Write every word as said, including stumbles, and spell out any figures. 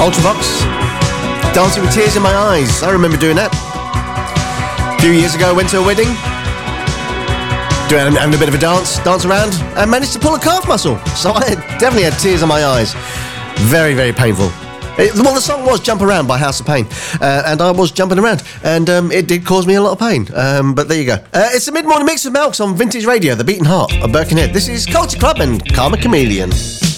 Ultravox, Dancing with Tears in My Eyes. I remember doing that. A few years ago, I went to a wedding, doing having a bit of a dance, dance around, and managed to pull a calf muscle. So I definitely had tears in my eyes. Very, very painful. It, well, the song was Jump Around by House of Pain, uh, and I was jumping around, and um, it did cause me a lot of pain. Um, but there you go. Uh, it's the mid-morning mix of Malks on Vintage Radio, the beating heart of Birkenhead. This is Culture Club and Karma Chameleon.